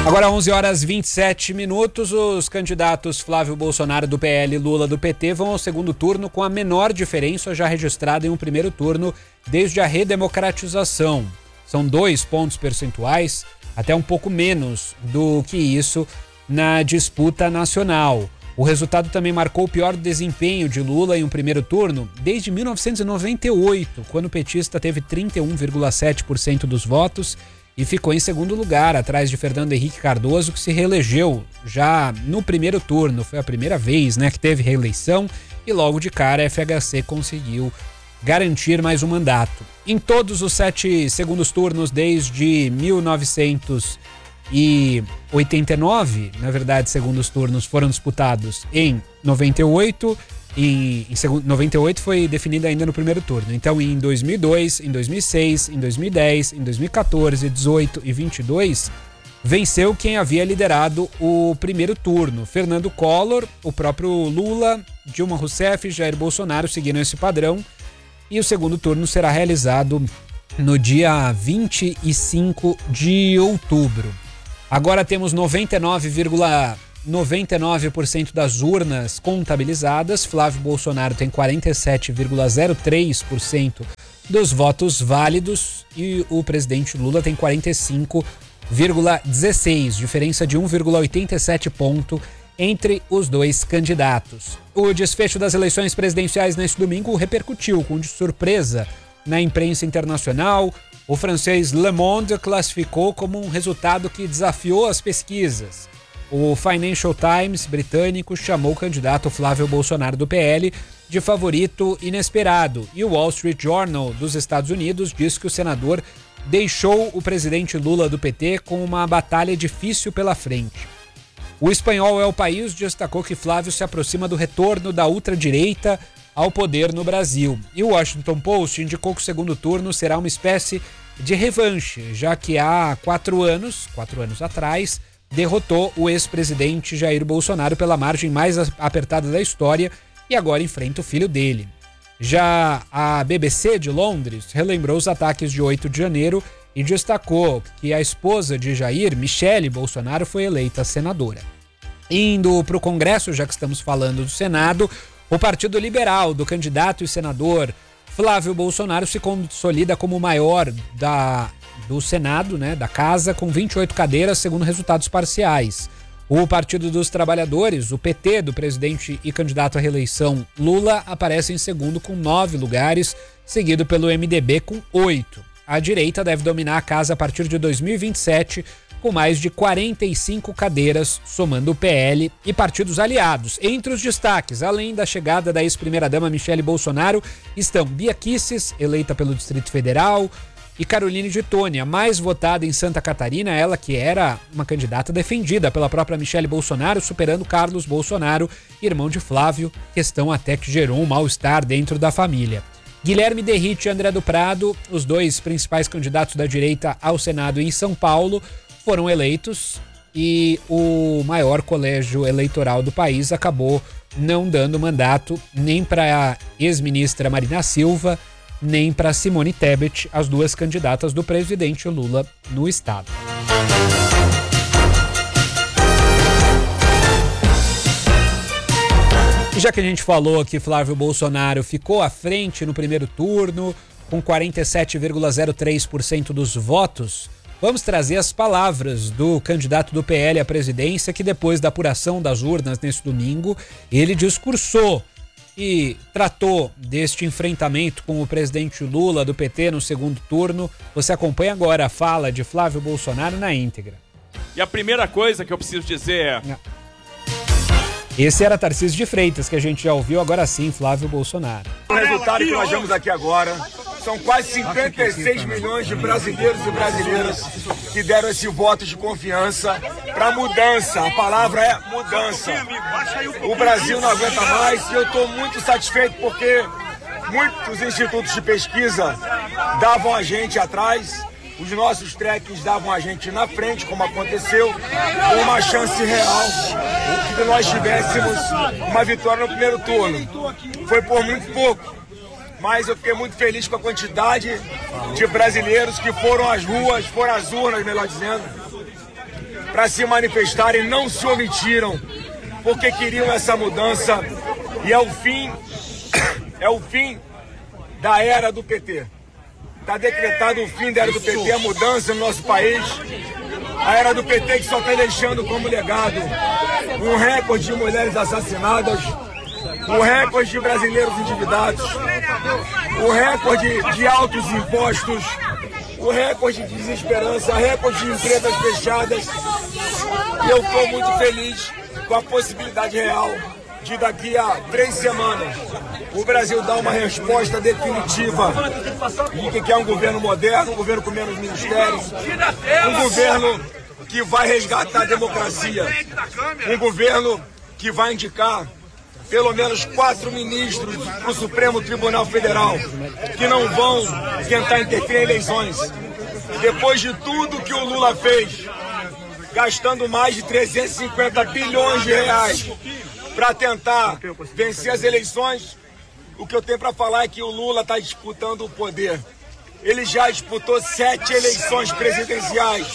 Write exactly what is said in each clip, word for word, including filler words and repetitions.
Agora onze horas e vinte e sete minutos, os candidatos Flávio Bolsonaro do P L e Lula do P T vão ao segundo turno com a menor diferença já registrada em um primeiro turno desde a redemocratização. São dois pontos percentuais, até um pouco menos do que isso na disputa nacional. O resultado também marcou o pior desempenho de Lula em um primeiro turno desde mil novecentos e noventa e oito, quando o petista teve trinta e um vírgula sete por cento dos votos e ficou em segundo lugar, atrás de Fernando Henrique Cardoso, que se reelegeu já no primeiro turno. Foi a primeira vez, né, que teve reeleição e logo de cara a F H C conseguiu garantir mais um mandato. Em todos os sete segundos turnos desde mil novecentos e oitenta e nove, na verdade, segundos turnos foram disputados em noventa e oito, e em segundo, noventa e oito foi definido ainda no primeiro turno. Então, em dois mil e dois, em dois mil e seis, em dois mil e dez, em dois mil e quatorze, dezoito e vinte e dois, venceu quem havia liderado o primeiro turno. Fernando Collor, o próprio Lula, Dilma Rousseff e Jair Bolsonaro seguiram esse padrão. E o segundo turno será realizado no dia vinte e cinco de outubro. Agora temos noventa e nove vírgula noventa e nove por cento das urnas contabilizadas. Flávio Bolsonaro tem quarenta e sete vírgula zero três por cento dos votos válidos e o presidente Lula tem quarenta e cinco vírgula dezesseis por cento, diferença de um vírgula oitenta e sete ponto entre os dois candidatos. O desfecho das eleições presidenciais neste domingo repercutiu com de surpresa na imprensa internacional. O francês Le Monde classificou como um resultado que desafiou as pesquisas. O Financial Times britânico chamou o candidato Flávio Bolsonaro do P L de favorito inesperado. E o Wall Street Journal dos Estados Unidos diz que o senador deixou o presidente Lula do P T com uma batalha difícil pela frente. O espanhol É o País destacou que Flávio se aproxima do retorno da ultradireita ao poder no Brasil. E o Washington Post indicou que o segundo turno será uma espécie de revanche, já que há quatro anos, quatro anos atrás, derrotou o ex-presidente Jair Bolsonaro pela margem mais apertada da história e agora enfrenta o filho dele. Já a B B C de Londres relembrou os ataques de oito de janeiro e destacou que a esposa de Jair, Michele Bolsonaro, foi eleita senadora. Indo para o Congresso, já que estamos falando do Senado, o Partido Liberal do candidato e senador Flávio Bolsonaro se consolida como o maior da, do Senado, né, da casa, com vinte e oito cadeiras, segundo resultados parciais. O Partido dos Trabalhadores, o P T do presidente e candidato à reeleição Lula, aparece em segundo com nove lugares, seguido pelo M D B com oito. A direita deve dominar a casa a partir de dois mil e vinte e sete, com mais de quarenta e cinco cadeiras, somando o P L e partidos aliados. Entre os destaques, além da chegada da ex-primeira-dama Michele Bolsonaro, estão Bia Kicis, eleita pelo Distrito Federal, e Caroline de Tônia, mais votada em Santa Catarina, ela que era uma candidata defendida pela própria Michele Bolsonaro, superando Carlos Bolsonaro, irmão de Flávio, questão até que gerou um mal-estar dentro da família. Guilherme Derrite e André do Prado, os dois principais candidatos da direita ao Senado em São Paulo, foram eleitos e o maior colégio eleitoral do país acabou não dando mandato nem para a ex-ministra Marina Silva, nem para Simone Tebet, as duas candidatas do presidente Lula no estado. Já que a gente falou que Flávio Bolsonaro ficou à frente no primeiro turno, com quarenta e sete vírgula zero três por cento dos votos, vamos trazer as palavras do candidato do P L à presidência, que depois da apuração das urnas neste domingo, ele discursou e tratou deste enfrentamento com o presidente Lula do P T no segundo turno. Você acompanha agora a fala de Flávio Bolsonaro na íntegra. E a primeira coisa que eu preciso dizer é... Esse era Tarcísio de Freitas, que a gente já ouviu, agora sim, Flávio Bolsonaro. O resultado que nós vemos aqui agora são quase cinquenta e seis milhões de brasileiros e brasileiras que deram esse voto de confiança para mudança. A palavra é mudança. O Brasil não aguenta mais e eu estou muito satisfeito porque muitos institutos de pesquisa davam a gente atrás. Os nossos trekkings davam a gente na frente, como aconteceu, com uma chance real de que nós tivéssemos uma vitória no primeiro turno. Foi por muito pouco, mas eu fiquei muito feliz com a quantidade de brasileiros que foram às ruas, foram às urnas, melhor dizendo, para se manifestarem, não se omitiram, porque queriam essa mudança e é o fim, é o fim da era do P T. Está decretado o fim da era do P T, a mudança no nosso país. A era do P T que só está deixando como legado um recorde de mulheres assassinadas, um recorde de brasileiros endividados, o recorde de altos impostos, o recorde de desesperança, recorde de empresas fechadas. E eu estou muito feliz com a possibilidade real de daqui a três semanas o Brasil dar uma resposta definitiva de que quer um governo moderno, um governo com menos ministérios, um governo que vai resgatar a democracia, um governo que vai indicar pelo menos quatro ministros para o Supremo Tribunal Federal, que não vão tentar interferir em eleições. Depois de tudo que o Lula fez, gastando mais de trezentos e cinquenta bilhões de reais para tentar vencer as eleições, o que eu tenho para falar é que o Lula está disputando o poder. Ele já disputou sete eleições presidenciais.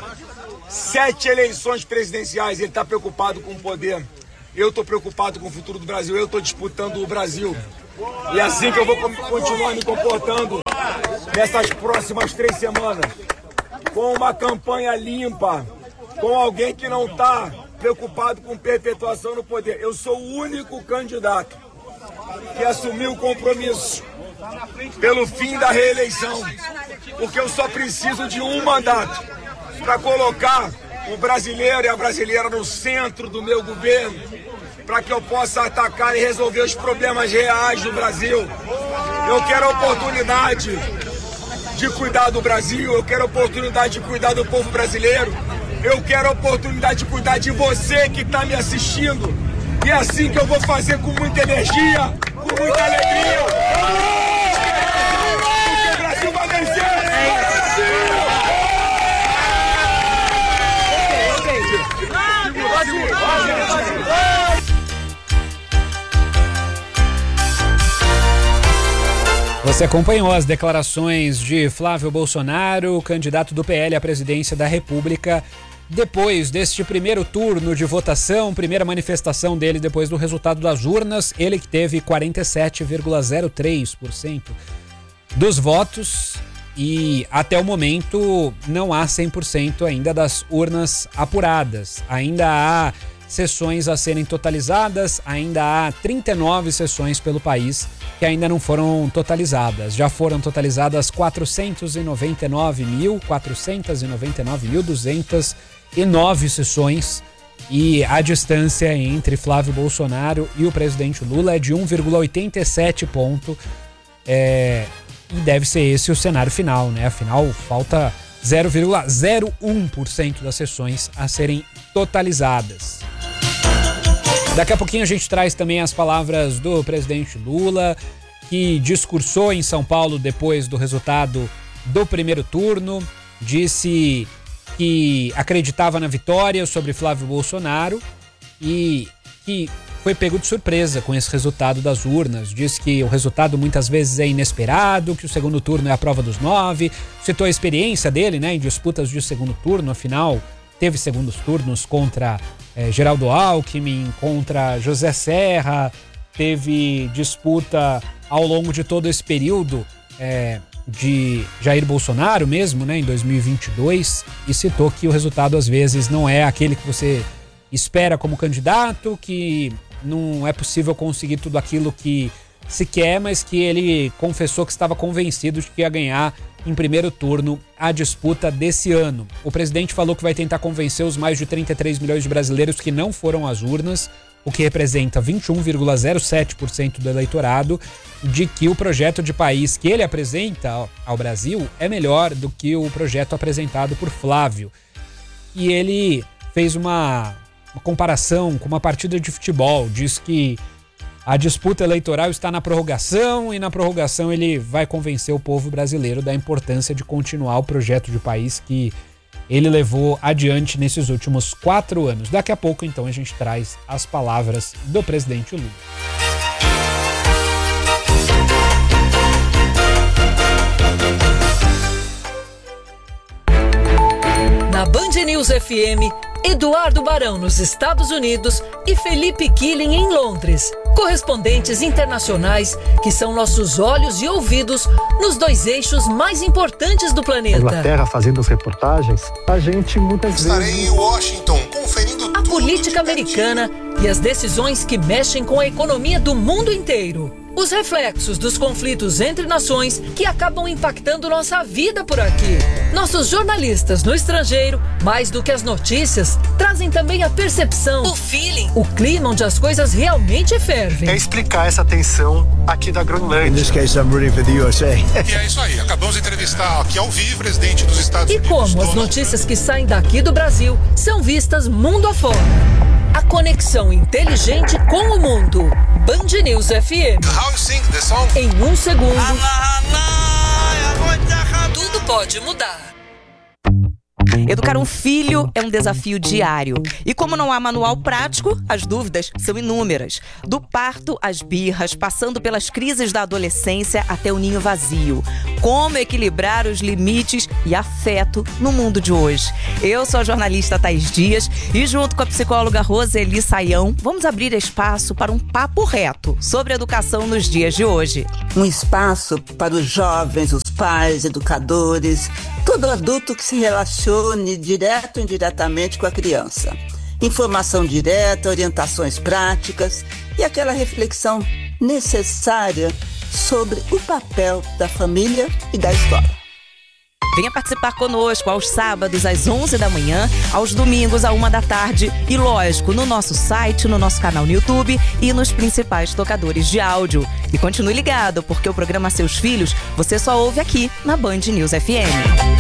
Sete eleições presidenciais. Ele está preocupado com o poder. Eu estou preocupado com o futuro do Brasil. Eu estou disputando o Brasil. E é assim que eu vou continuar me comportando nessas próximas três semanas. Com uma campanha limpa. Com alguém que não está preocupado com perpetuação no poder. Eu sou o único candidato que assumiu o compromisso pelo fim da reeleição, porque eu só preciso de um mandato para colocar o brasileiro e a brasileira no centro do meu governo, para que eu possa atacar e resolver os problemas reais do Brasil. Eu quero a oportunidade de cuidar do Brasil, eu quero a oportunidade de cuidar do povo brasileiro, eu quero a oportunidade de cuidar de você que está me assistindo. E é assim que eu vou fazer, com muita energia, com muita alegria. Porque o Brasil vai vencer! Você acompanhou as declarações de Flávio Bolsonaro, candidato do P L à presidência da República, depois deste primeiro turno de votação, primeira manifestação dele depois do resultado das urnas, ele que teve quarenta e sete vírgula zero três por cento dos votos e até o momento não há cem por cento ainda das urnas apuradas. Ainda há sessões a serem totalizadas, ainda há trinta e nove sessões pelo país que ainda não foram totalizadas. Já foram totalizadas quatrocentos e noventa e nove mil, quatrocentos e noventa e nove mil duzentas e nove sessões e a distância entre Flávio Bolsonaro e o presidente Lula é de um vírgula oitenta e sete ponto é, e deve ser esse o cenário final, né? Afinal, falta zero vírgula zero um por cento das sessões a serem totalizadas. Daqui a pouquinho a gente traz também as palavras do presidente Lula, que discursou em São Paulo depois do resultado do primeiro turno, disse que acreditava na vitória sobre Flávio Bolsonaro e que foi pego de surpresa com esse resultado das urnas. Diz que o resultado muitas vezes é inesperado, que o segundo turno é a prova dos nove. Citou a experiência dele, né, em disputas de segundo turno, afinal teve segundos turnos contra eh, Geraldo Alckmin, contra José Serra, teve disputa ao longo de todo esse período eh, de Jair Bolsonaro mesmo, né, em dois mil e vinte e dois, e citou que o resultado às vezes não é aquele que você espera como candidato, que não é possível conseguir tudo aquilo que se quer, mas que ele confessou que estava convencido de que ia ganhar em primeiro turno a disputa desse ano. O presidente falou que vai tentar convencer os mais de trinta e três milhões de brasileiros que não foram às urnas, o que representa vinte e um vírgula zero sete por cento do eleitorado, de que o projeto de país que ele apresenta ao Brasil é melhor do que o projeto apresentado por Flávio. E ele fez uma, uma comparação com uma partida de futebol, diz que a disputa eleitoral está na prorrogação e na prorrogação ele vai convencer o povo brasileiro da importância de continuar o projeto de país que ele levou adiante nesses últimos quatro anos. Daqui a pouco, então, a gente traz as palavras do presidente Lula. Na Band News F M, Eduardo Barão nos Estados Unidos e Felipe Killing em Londres. Correspondentes internacionais que são nossos olhos e ouvidos nos dois eixos mais importantes do planeta. Inglaterra fazendo as reportagens, a gente muitas Estarei vezes... Estarei em Washington conferindo a política americana e as decisões que mexem com a economia do mundo inteiro. Os reflexos dos conflitos entre nações que acabam impactando nossa vida por aqui. Nossos jornalistas no estrangeiro, mais do que as notícias, trazem também a percepção, o feeling, o clima onde as coisas realmente fervem. É explicar essa tensão aqui da Groenlândia. In this case, I'm rooting for the U S A. E é isso aí, acabamos de entrevistar aqui ao vivo o presidente dos Estados e Unidos. E como as notícias que saem daqui do Brasil são vistas mundo afora. A conexão inteligente com o mundo. Band News F M. How you sing the song? Em um segundo, tudo pode mudar. Educar um filho é um desafio diário. E como não há manual prático, as dúvidas são inúmeras. Do parto às birras, passando pelas crises da adolescência até o ninho vazio. Como equilibrar os limites e afeto no mundo de hoje? Eu sou a jornalista Thaís Dias e junto com a psicóloga Roseli Saião, vamos abrir espaço para um papo reto sobre educação nos dias de hoje. Um espaço para os jovens, os pais, educadores, todo adulto que se relacione direto ou indiretamente com a criança. Informação direta, orientações práticas e aquela reflexão necessária sobre o papel da família e da escola. Venha participar conosco aos sábados às onze da manhã, aos domingos à uma da tarde e, lógico, no nosso site, no nosso canal no YouTube e nos principais tocadores de áudio. E continue ligado, porque o programa Seus Filhos você só ouve aqui na Band News F M.